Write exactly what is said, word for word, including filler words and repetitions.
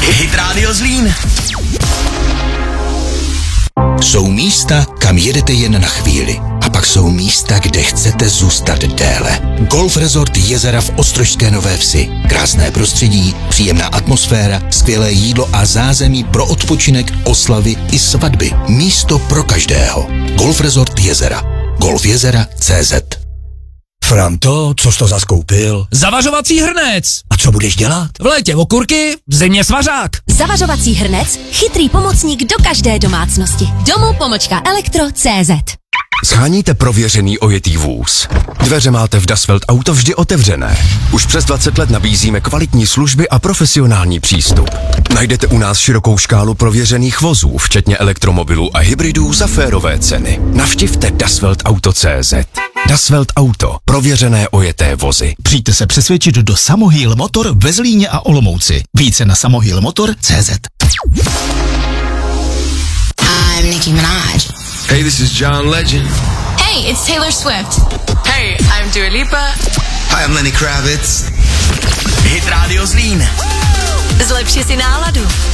Hit Radio Zlín. Jsou místa, kam jedete jen na chvíli. A pak jsou místa, kde chcete zůstat déle. Golf Resort Jezera v Ostrožské Nové Vsi. Krásné prostředí, příjemná atmosféra, skvělé jídlo a zázemí pro odpočinek, oslavy i svatby. Místo pro každého. Golf Resort Jezera. golf jezera tečka cé zet. Franto, co jsi to zaskoupil? Zavařovací hrnec. A co budeš dělat? V létě okurky, v zimě svařák. Zavařovací hrnec, chytrý pomocník do každé domácnosti. Domu pomočka elektro tečka cé zet. Sháníte prověřený ojetý vůz. Dveře máte v Dasvelt Auto vždy otevřené. Už přes dvacet let nabízíme kvalitní služby a profesionální přístup. Najdete u nás širokou škálu prověřených vozů, včetně elektromobilů a hybridů za férové ceny. Navštivte Dasvelt Auto tečka cé zet. Dasvelt Auto. Prověřené ojeté vozy. Přijďte se přesvědčit do Samohýl Motor ve Zlíně a Olomouci. Více na samohýl motor tečka cé zet. I'm Nicki Minaj. Hey, this is John Legend. Hey, it's Taylor Swift. Hey, I'm Dua Lipa. Hi, I'm Lenny Kravitz. Hit Radio Zlín. Zlepši si náladu.